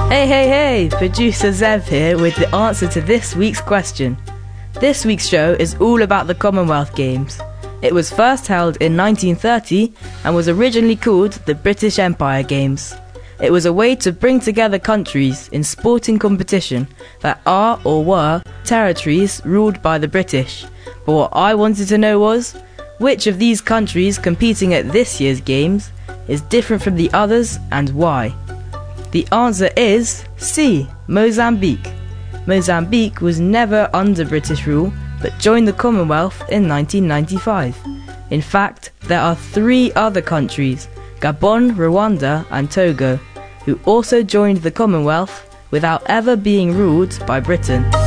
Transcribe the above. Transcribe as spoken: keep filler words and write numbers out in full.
Hey, hey, hey! Producer Zev here with the answer to this week's question. This week's show is all about the Commonwealth Games. It was first held in nineteen thirty and was originally called the British Empire Games. It was a way to bring together countries in sporting competition that are or were territories ruled by the British. But what I wanted to know was, which of these countries competing at this year's Games is different from the others and why? The answer is C, Mozambique. Mozambique was never under British rule, but joined the Commonwealth in nineteen ninety-five. In fact, there are three other countries, Gabon, Rwanda and Togo, who also joined the Commonwealth without ever being ruled by Britain.